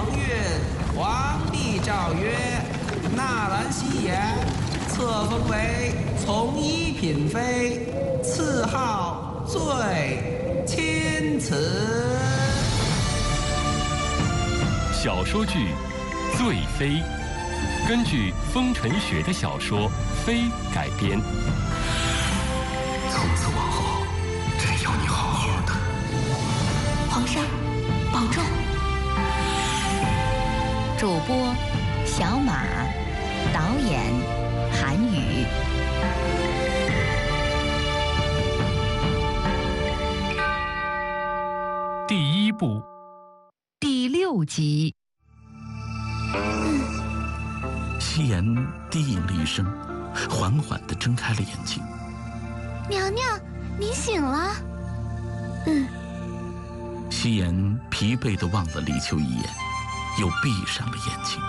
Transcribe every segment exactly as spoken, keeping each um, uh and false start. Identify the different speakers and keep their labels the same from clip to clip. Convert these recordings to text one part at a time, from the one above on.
Speaker 1: 承运，皇帝诏曰：纳兰希言册封为从一品妃，赐号最钦此。
Speaker 2: 小说剧《醉妃》根据风尘学的小说《妃》改编。
Speaker 3: 从此往后，真要你好好的。
Speaker 4: 皇上，保重。
Speaker 5: 主播小马，导演韩宇。
Speaker 2: 第一部，
Speaker 5: 第六集。
Speaker 3: 夕颜低吟了一声，缓缓地睁开了眼睛。
Speaker 4: 娘娘，你醒了。嗯。
Speaker 3: 夕颜疲惫地望了黎秋一眼，又闭上了眼睛。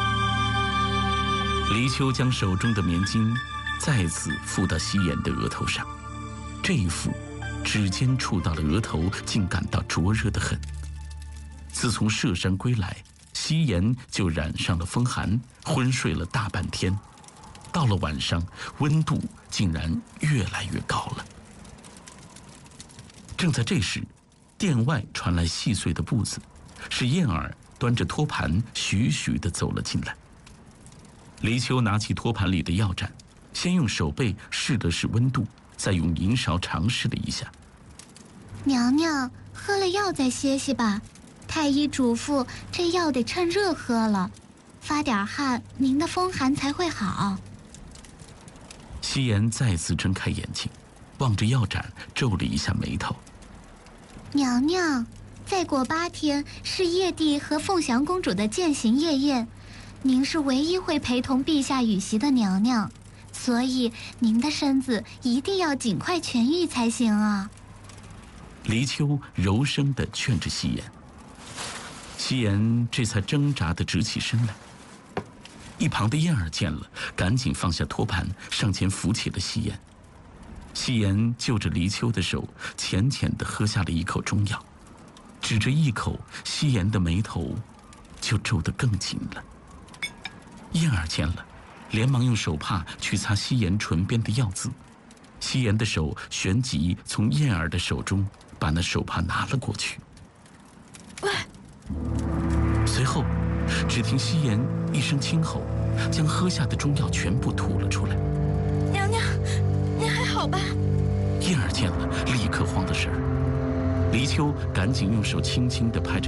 Speaker 3: 黎秋将手中的棉巾再次覆到夕颜的额头上，这一覆，指尖触到了额头，竟感到灼热的很。自从涉山归来，夕颜就染上了风寒，昏睡了大半天。到了晚上，温度竟然越来越高了。正在这时，殿外传来细碎的步子，是燕儿端着托盘徐徐地走了进来。黎秋拿起托盘里的药盏，先用手背试了试温度，再用银勺尝试了一下。
Speaker 4: 娘娘，喝了药再歇息吧。太医嘱咐，这药得趁热喝了，发点汗，您的风寒才会好。
Speaker 3: 夕颜再次睁开眼睛，望着药盏，皱了一下眉头。
Speaker 4: 娘娘，再过八天是叶帝和凤翔公主的践行夜宴，您是唯一会陪同陛下与席的娘娘，所以您的身子一定要尽快痊愈才行啊。
Speaker 3: 黎秋柔声地劝着夕颜。夕颜这才挣扎地直起身来。一旁的燕儿见了，赶紧放下托盘，上前扶起了夕颜。夕颜就着黎秋的手，浅浅地喝下了一口中药，只这一口，夕颜的眉头就皱得更紧了。燕儿见了，连忙用手帕去擦夕颜唇边的药渍。夕颜的手旋即从燕儿的手中把那手帕拿了过去。
Speaker 4: 喂！
Speaker 3: 随后，只听夕颜一声轻吼，将喝下的中药全部吐了出来。
Speaker 4: 娘娘，您还好吧？
Speaker 3: 燕儿见了，立刻慌了神儿。黎秋赶紧用手轻轻地拍着